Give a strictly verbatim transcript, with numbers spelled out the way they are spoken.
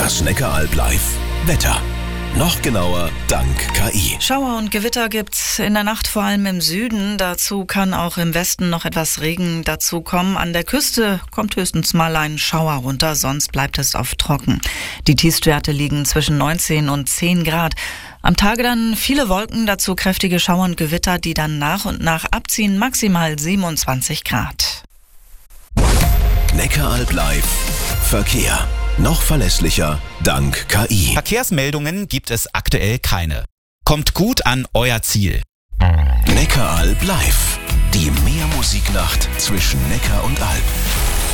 Das Neckaralb Live Wetter. Noch genauer dank K I. Schauer und Gewitter gibt's in der Nacht vor allem im Süden. Dazu kann auch im Westen noch etwas Regen dazu kommen. An der Küste kommt höchstens mal ein Schauer runter, sonst bleibt es oft trocken. Die Tiefstwerte liegen zwischen neunzehn und zehn Grad. Am Tage dann viele Wolken, dazu kräftige Schauer und Gewitter, die dann nach und nach abziehen, maximal siebenundzwanzig Grad. Neckaralb Live Verkehr. Noch verlässlicher dank K I. Verkehrsmeldungen gibt es aktuell keine. Kommt gut an euer Ziel. Neckaralb Live. Die Meermusiknacht zwischen Neckar und Alb.